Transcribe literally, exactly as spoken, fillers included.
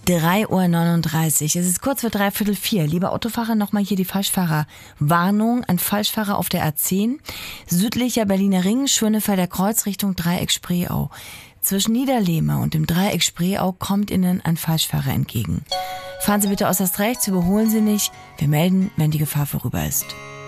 drei Uhr neununddreißig. Es ist kurz vor dreiviertel vier. Liebe Autofahrer, nochmal hier die Falschfahrerwarnung. Ein Falschfahrer auf der A zehn. Südlicher Berliner Ring, Schönefelder Kreuz Richtung Dreieck Spreeau. Zwischen Niederlehme und dem Dreieck Spreeau kommt Ihnen ein Falschfahrer entgegen. Fahren Sie bitte äußerst rechts, überholen Sie nicht. Wir melden, wenn die Gefahr vorüber ist.